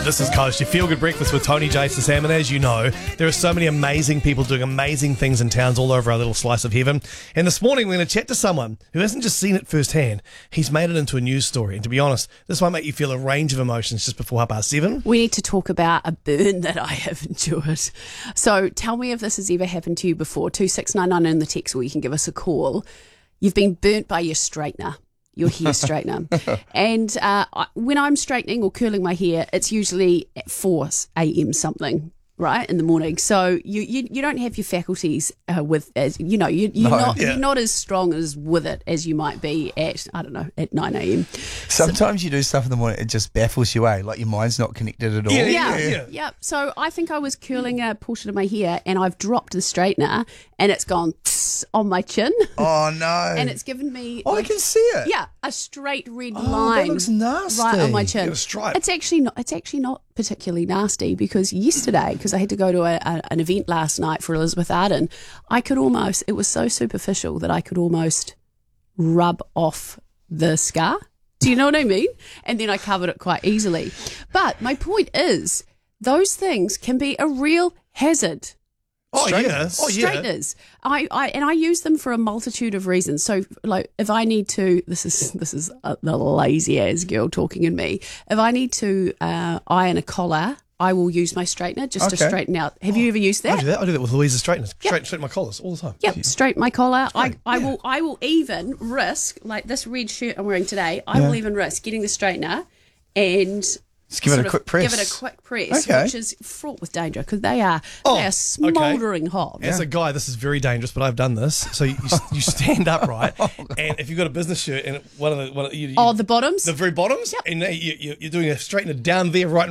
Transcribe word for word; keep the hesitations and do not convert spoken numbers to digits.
This is Coast, your feel-good breakfast with Tony, Jace and Sam. And as you know, there are so many amazing people doing amazing things in towns all over our little slice of heaven. And this morning we're going to chat to someone who hasn't just seen it firsthand. He's made it into a news story. And to be honest, this might make you feel a range of emotions just before half past seven. We need to talk about a burn that I have endured. So tell me if this has ever happened to you before. two six nine nine in the text, or you can give us a call. You've been burnt by your straightener. Your hair straightener. And uh, I- when I'm straightening or curling my hair, it's usually at four a.m. something, right, in the morning. So you you, you don't have your faculties uh, with, as you know, you, you're, No. not, Yeah. you're not as strong as with it as you might be at, I don't know, at nine a.m. Sometimes you do stuff in the morning, it just baffles you, eh? Like your mind's not connected at all. Yeah, Yeah, yeah, yeah, yeah. So I think I was curling a portion of my hair and I've dropped the straightener and it's gone tss on my chin Oh, no. and it's given me... Oh, I like, can see it. Yeah, a straight red Oh, line. that looks nasty. Right on my chin. Got a stripe. It's actually not. It's actually not particularly nasty because yesterday, because I had to go to a, a, an event last night for Elizabeth Arden, I could almost. It was so superficial that I could almost rub off the scar. Do you know what I mean? And then I covered it quite easily. But my point is, those things can be a real hazard. Oh, yeah. Straighteners. Oh, yeah. Straighteners. I, I and I use them for a multitude of reasons. So, like, if I need to, this is this is uh the lazy ass girl talking in me. If I need to uh, iron a collar, I will use my straightener just to Okay. straighten out. Have you ever used I that? do that. I do that with Louisa's straighteners. Straighten, straighten my collars all the time. Yep, straighten my collar. I, Great, I yeah. will I will even risk, like this red shirt I'm wearing today, I will Yeah. even risk getting the straightener and Just give it sort a of quick press. Give it a quick press, Okay. which is fraught with danger because they are Oh, they are okay. smouldering hot. As a guy, this is very dangerous, but I've done this. So you, you stand upright, and if you've got a business shirt and one of the one of, you, you, Oh, the bottoms? the very bottoms, Yep. and you, you, you're doing a straightener down there, right